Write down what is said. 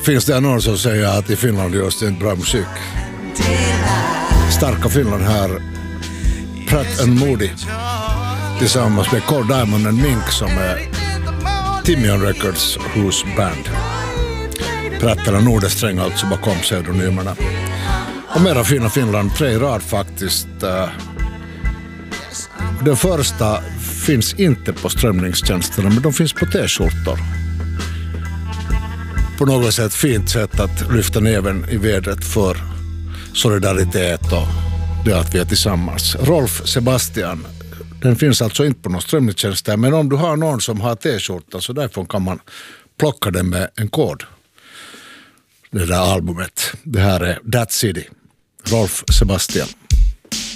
finns det någon som säger att i Finland görs det inte bra musik. Starka Finland här, Pratt & Moody tillsammans med Core Diamond and Mink som är Timian Records husband. Pratt eller Nordesträng alltså bakom pseudonymerna. Och mera fina Finland, 3 i rad faktiskt. Den första finns inte på strömningstjänsterna, men de finns på t-skjortor. På något sätt fint sätt att lyfta näven i vädret för solidaritet och det att vi är tillsammans. Rolf Sebastian, den finns alltså inte på någon strömningstjänster, men om du har någon som har t-skjorta så därifrån kan man plocka den med en kod. Det där albumet. Det här är That City. Rolf Sebastian.